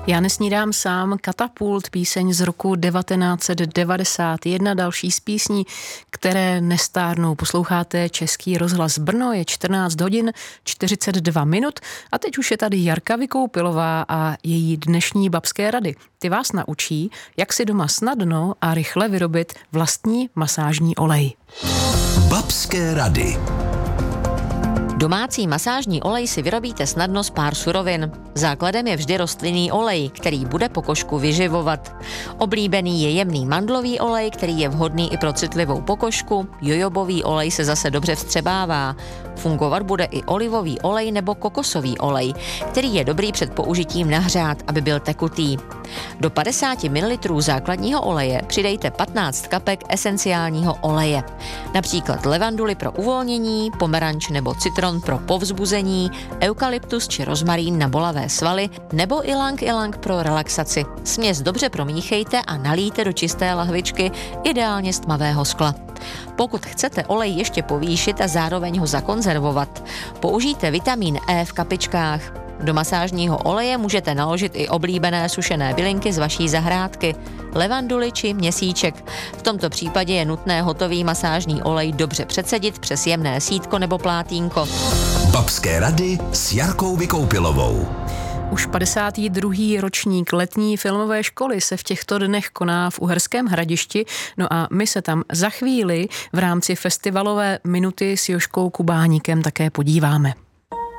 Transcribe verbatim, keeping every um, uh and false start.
Já nesnídám sám, Katapult, píseň z roku devatenáct set devadesát jedna, další z písní, které nestárnou. Posloucháte Český rozhlas Brno, je čtrnáct hodin čtyřicet dva minut a teď už je tady Jarka Vykoupilová a její dnešní babské rady. Ty vás naučí, jak si doma snadno a rychle vyrobit vlastní masážní olej. Babské rady. Domácí masážní olej si vyrobíte snadno z pár surovin. Základem je vždy rostlinný olej, který bude pokožku vyživovat. Oblíbený je jemný mandlový olej, který je vhodný i pro citlivou pokožku, jojobový olej se zase dobře vstřebává. Fungovat bude i olivový olej nebo kokosový olej, který je dobrý před použitím nahřát, aby byl tekutý. Do padesát mililitrů základního oleje přidejte patnáct kapek esenciálního oleje. Například levanduly pro uvolnění, pomeranč nebo citron pro povzbuzení, eukalyptus či rozmarín na bolavé svaly nebo ylang ylang pro relaxaci. Směs dobře promíchejte a nalijte do čisté lahvičky, ideálně z tmavého skla. Pokud chcete olej ještě povýšit a zároveň ho zakonzervovat, použijte vitamín E v kapičkách. Do masážního oleje můžete naložit i oblíbené sušené bylinky z vaší zahrádky, levanduly či měsíček. V tomto případě je nutné hotový masážní olej dobře přecedit přes jemné sítko nebo plátínko. Babské rady s Jarkou Vykoupilovou. Už padesátý druhý ročník letní filmové školy se v těchto dnech koná v Uherském Hradišti, no a my se tam za chvíli v rámci festivalové minuty s Jožkou Kubáníkem také podíváme.